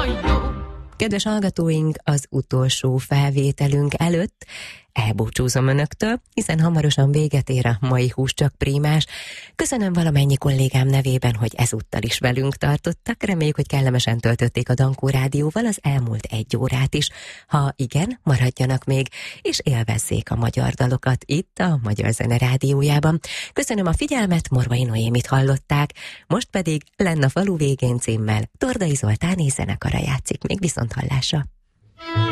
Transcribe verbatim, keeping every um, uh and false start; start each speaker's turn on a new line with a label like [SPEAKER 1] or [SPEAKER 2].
[SPEAKER 1] Kedves hallgatóink, az utolsó felvételünk előtt elbúcsúzom önöktől, hiszen hamarosan véget ér a mai Hús csak Prímás. Köszönöm valamennyi kollégám nevében, hogy ezúttal is velünk tartottak. Reméljük, hogy kellemesen töltötték a Dankó Rádióval az elmúlt egy órát is. Ha igen, maradjanak még, és élvezzék a magyar dalokat itt a Magyar Zene Rádiójában. Köszönöm a figyelmet, Morvai Noémit hallották, most pedig Lenn a falu végén címmel Tordai Zoltán és zenekara játszik. Még viszont hallásra.